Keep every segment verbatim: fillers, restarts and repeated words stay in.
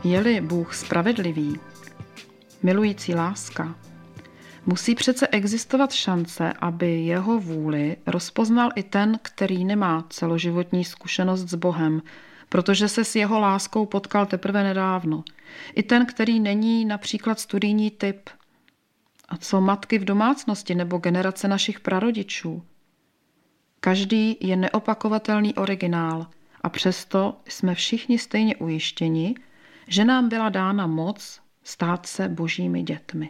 Je-li Bůh spravedlivý, milující láska, musí přece existovat šance, aby jeho vůli rozpoznal i ten, který nemá celoživotní zkušenost s Bohem, protože se s jeho láskou potkal teprve nedávno. I ten, který není například studijní typ. A co matky v domácnosti nebo generace našich prarodičů? Každý je neopakovatelný originál a přesto jsme všichni stejně ujištěni, že nám byla dána moc stát se božími dětmi.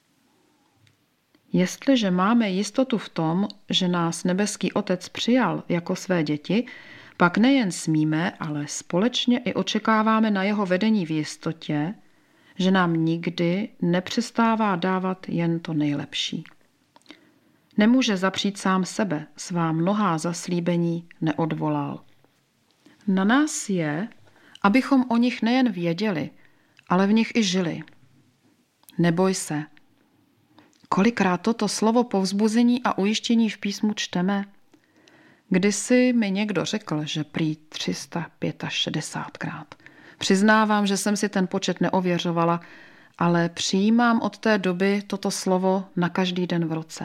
Jestliže máme jistotu v tom, že nás nebeský Otec přijal jako své děti, pak nejen smíme, ale společně i očekáváme na jeho vedení v jistotě, že nám nikdy nepřestává dávat jen to nejlepší. Nemůže zapřít sám sebe, svá mnohá zaslíbení neodvolal. Na nás je, abychom o nich nejen věděli, ale v nich i žili. Neboj se. Kolikrát toto slovo povzbuzení a ujištění v písmu čteme? Kdysi mi někdo řekl, že prý tři sta šedesát pětkrát. Přiznávám, že jsem si ten počet neověřovala, ale přijímám od té doby toto slovo na každý den v roce.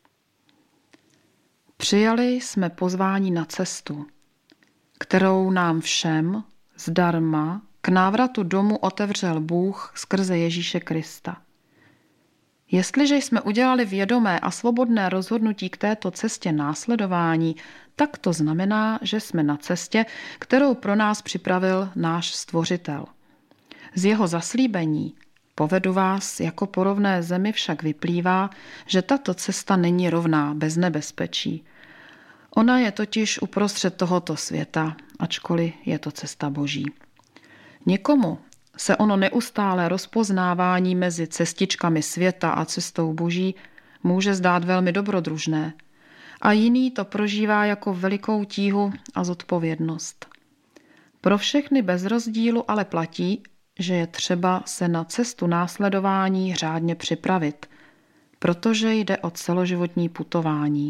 Přijali jsme pozvání na cestu, kterou nám všem zdarma k návratu domů otevřel Bůh skrze Ježíše Krista. Jestliže jsme udělali vědomé a svobodné rozhodnutí k této cestě následování, tak to znamená, že jsme na cestě, kterou pro nás připravil náš Stvořitel. Z jeho zaslíbení povedu vás jako po rovné zemi však vyplývá, že tato cesta není rovná, bez nebezpečí. Ona je totiž uprostřed tohoto světa, ačkoliv je to cesta Boží. Někomu se ono neustále rozpoznávání mezi cestičkami světa a cestou Boží může zdát velmi dobrodružné a jiný to prožívá jako velikou tíhu a zodpovědnost. Pro všechny bez rozdílu ale platí, že je třeba se na cestu následování řádně připravit, protože jde o celoživotní putování.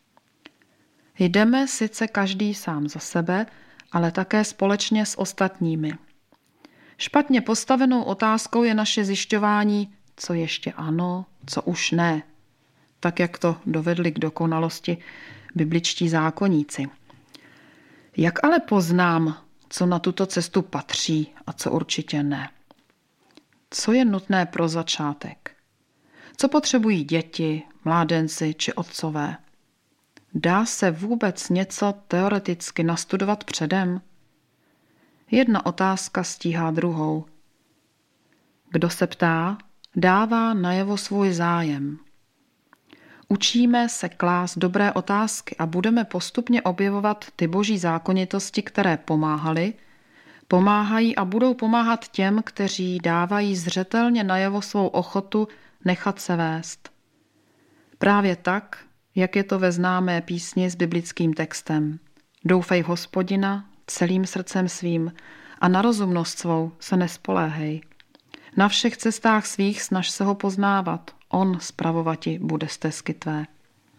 Jdeme sice každý sám za sebe, ale také společně s ostatními. Špatně postavenou otázkou je naše zjišťování, co ještě ano, co už ne, tak jak to dovedli k dokonalosti bibličtí zákoníci. Jak ale poznám, co na tuto cestu patří a co určitě ne? Co je nutné pro začátek? Co potřebují děti, mládenci či otcové? Dá se vůbec něco teoreticky nastudovat předem? Jedna otázka stíhá druhou. Kdo se ptá, dává najevo svůj zájem. Učíme se klást dobré otázky a budeme postupně objevovat ty boží zákonitosti, které pomáhaly, pomáhají a budou pomáhat těm, kteří dávají zřetelně najevo svou ochotu nechat se vést. Právě tak, jak je to ve známé písni s biblickým textem. Doufej v Hospodina celým srdcem svým a na rozumnost svou se nespoléhej. Na všech cestách svých snaž se ho poznávat, on spravovati bude stezky tvé.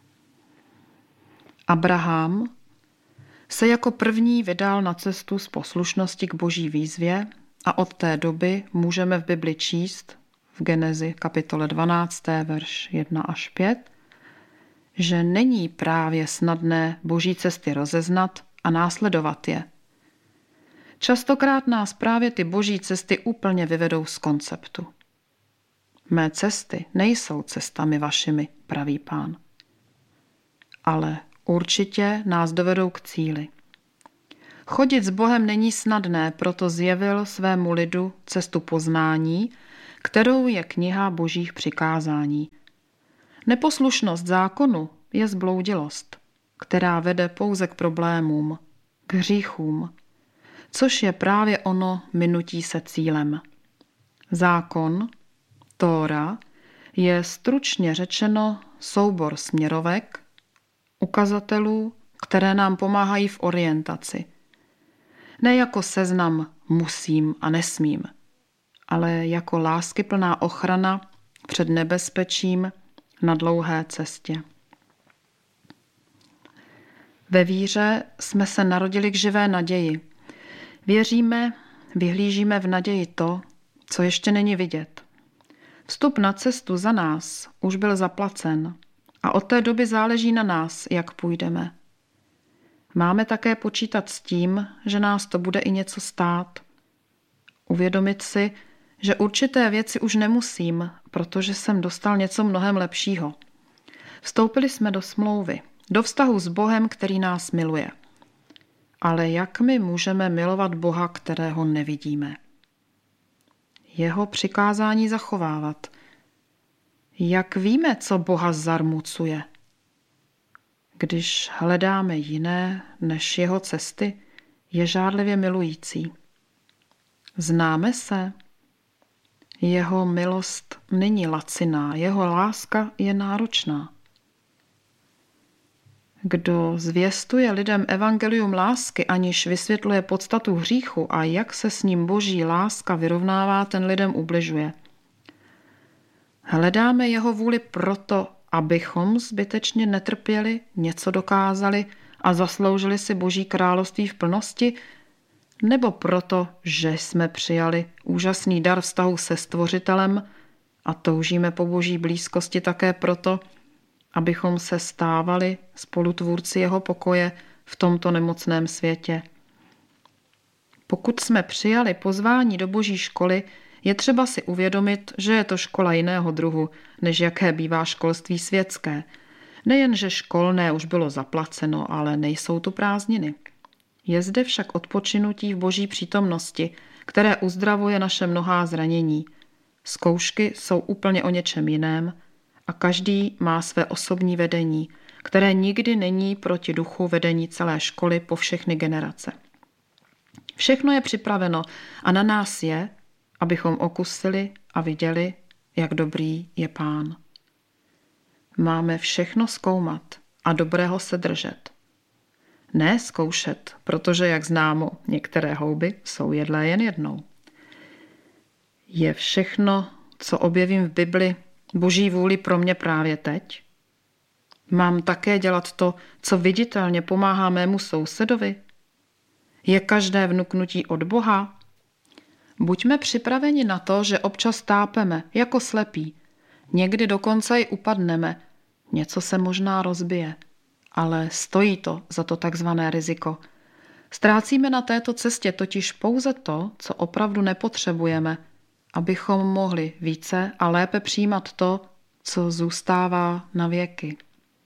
Abraham se jako první vydal na cestu z poslušnosti k boží výzvě a od té doby můžeme v Bibli číst v Genezi kapitole dvanácté verš jedna až pět, že není právě snadné boží cesty rozeznat a následovat je. Častokrát nás právě ty boží cesty úplně vyvedou z konceptu. Mé cesty nejsou cestami vašimi, praví Pán. Ale určitě nás dovedou k cíli. Chodit s Bohem není snadné, proto zjevil svému lidu cestu poznání, kterou je kniha božích přikázání. Neposlušnost zákonu je zbloudilost, která vede pouze k problémům, k hříchům, což je právě ono minutí se cílem. Zákon, Tóra, je stručně řečeno soubor směrovek, ukazatelů, které nám pomáhají v orientaci. Ne jako seznam musím a nesmím, ale jako láskyplná ochrana před nebezpečím na dlouhé cestě. Ve víře jsme se narodili k živé naději. Věříme vyhlížíme v naději to, co ještě není vidět. Vstup na cestu za nás už byl zaplacen a od té doby záleží na nás, jak půjdeme. Máme také počítat s tím, že nás to bude i něco stát. Uvědomit si, že určité věci už nemusím, protože jsem dostal něco mnohem lepšího. Vstoupili jsme do smlouvy, do vztahu s Bohem, který nás miluje. Ale jak my můžeme milovat Boha, kterého nevidíme? Jeho přikázání zachovávat. Jak víme, co Boha zarmucuje? Když hledáme jiné než jeho cesty, je žárlivě milující. Známe se? Jeho milost není laciná, jeho láska je náročná. Kdo zvěstuje lidem evangelium lásky, aniž vysvětluje podstatu hříchu a jak se s ním boží láska vyrovnává, ten lidem ubližuje. Hledáme jeho vůli proto, abychom zbytečně netrpěli, něco dokázali a zasloužili si boží království v plnosti, nebo proto, že jsme přijali úžasný dar vztahu se Stvořitelem a toužíme po boží blízkosti také proto, abychom se stávali spolutvůrci jeho pokoje v tomto nemocném světě. Pokud jsme přijali pozvání do boží školy, je třeba si uvědomit, že je to škola jiného druhu, než jaké bývá školství světské. Nejen, že školné už bylo zaplaceno, ale nejsou tu prázdniny. Je zde však odpočinutí v boží přítomnosti, které uzdravuje naše mnohá zranění. Zkoušky jsou úplně o něčem jiném a každý má své osobní vedení, které nikdy není proti duchu vedení celé školy po všechny generace. Všechno je připraveno a na nás je, abychom okusili a viděli, jak dobrý je Pán. Máme všechno zkoumat a dobrého se držet. Ne zkoušet, protože, jak známo, některé houby jsou jedlé jen jednou. Je všechno, co objevím v Bibli, boží vůli pro mě právě teď? Mám také dělat to, co viditelně pomáhá mému sousedovi? Je každé vnuknutí od Boha? Buďme připraveni na to, že občas tápeme, jako slepí. Někdy dokonce i upadneme. Něco se možná rozbije. Ale stojí to za to takzvané riziko. Ztrácíme na této cestě totiž pouze to, co opravdu nepotřebujeme, abychom mohli více a lépe přijímat to, co zůstává na věky.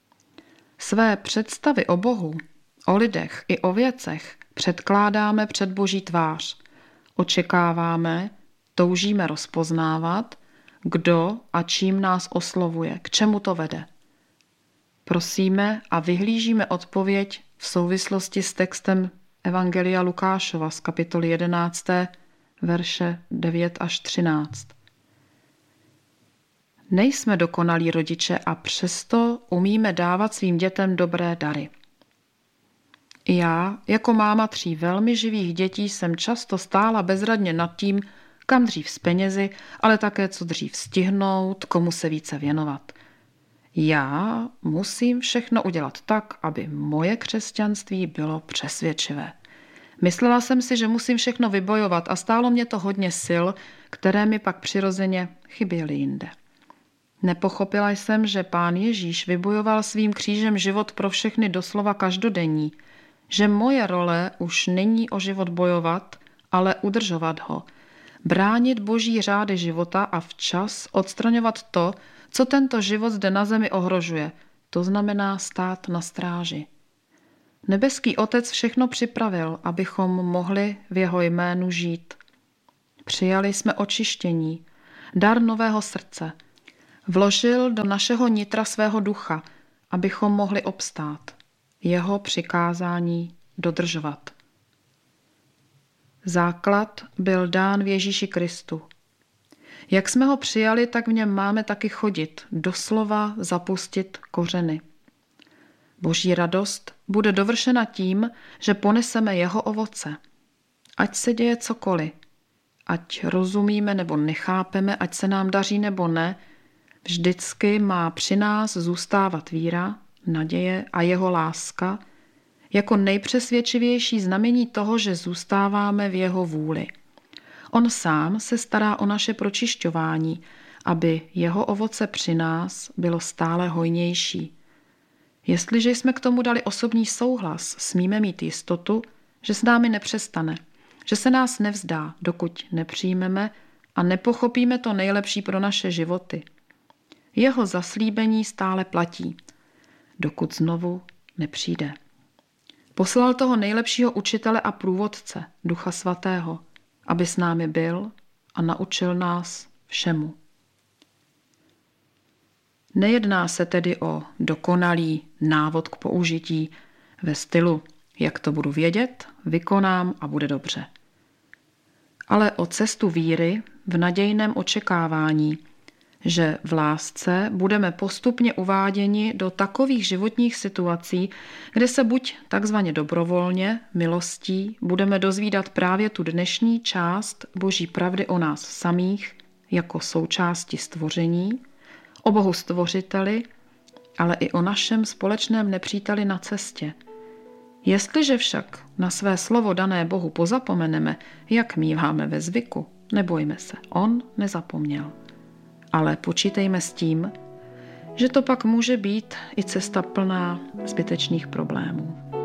Své představy o Bohu, o lidech i o věcech předkládáme před boží tvář. Očekáváme, toužíme rozpoznávat, kdo a čím nás oslovuje, k čemu to vede. Prosíme a vyhlížíme odpověď v souvislosti s textem Evangelia Lukášova z kapitoly jedenácté, verše devět až třináct. Nejsme dokonalí rodiče a přesto umíme dávat svým dětem dobré dary. I já, jako máma tří velmi živých dětí, jsem často stála bezradně nad tím, kam dřív s penězi, ale také co dřív stihnout, komu se více věnovat. Já musím všechno udělat tak, aby moje křesťanství bylo přesvědčivé. Myslela jsem si, že musím všechno vybojovat a stálo mě to hodně sil, které mi pak přirozeně chyběly jinde. Nepochopila jsem, že Pán Ježíš vybojoval svým křížem život pro všechny doslova každodenní, že moje role už není o život bojovat, ale udržovat ho, bránit boží řády života a včas odstraňovat to, co tento život zde na zemi ohrožuje, to znamená stát na stráži. Nebeský Otec všechno připravil, abychom mohli v jeho jménu žít. Přijali jsme očištění, dar nového srdce. Vložil do našeho nitra svého ducha, abychom mohli obstát, jeho přikázání dodržovat. Základ byl dán v Ježíši Kristu. Jak jsme ho přijali, tak v něm máme taky chodit, doslova zapustit kořeny. Boží radost bude dovršena tím, že poneseme jeho ovoce. Ať se děje cokoliv, ať rozumíme nebo nechápeme, ať se nám daří nebo ne, vždycky má při nás zůstávat víra, naděje a jeho láska jako nejpřesvědčivější znamení toho, že zůstáváme v jeho vůli. On sám se stará o naše pročišťování, aby jeho ovoce při nás bylo stále hojnější. Jestliže jsme k tomu dali osobní souhlas, smíme mít jistotu, že s námi nepřestane, že se nás nevzdá, dokud nepřijmeme a nepochopíme to nejlepší pro naše životy. Jeho zaslíbení stále platí, dokud znovu nepřijde. Poslal toho nejlepšího učitele a průvodce, Ducha Svatého, aby s námi byl a naučil nás všemu. Nejedná se tedy o dokonalý návod k použití ve stylu, jak to budu vědět, vykonám a bude dobře. Ale o cestu víry v nadějném očekávání, že v lásce budeme postupně uváděni do takových životních situací, kde se buď takzvaně dobrovolně, milostí, budeme dozvídat právě tu dnešní část Boží pravdy o nás samých jako součásti stvoření, o Bohu stvořiteli, ale i o našem společném nepříteli na cestě. Jestliže však na své slovo dané Bohu pozapomeneme, jak míváme ve zvyku, nebojme se, on nezapomněl. Ale počítejme s tím, že to pak může být i cesta plná zbytečných problémů.